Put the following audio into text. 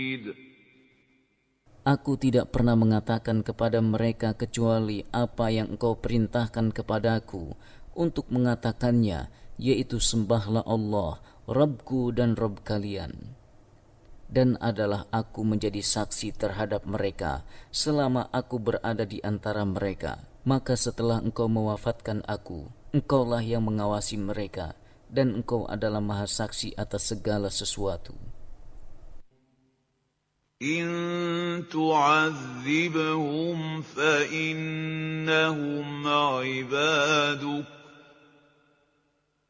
Aku tidak pernah mengatakan kepada mereka kecuali apa yang Engkau perintahkan kepadaku untuk mengatakannya, yaitu sembahlah Allah, Rabbku dan Rabb kalian. Dan adalah aku menjadi saksi terhadap mereka selama aku berada di antara mereka. Maka setelah Engkau mewafatkan aku, Engkaulah yang mengawasi mereka, dan Engkau adalah maha saksi atas segala sesuatu. إن تعذبهم فإنهم عبادك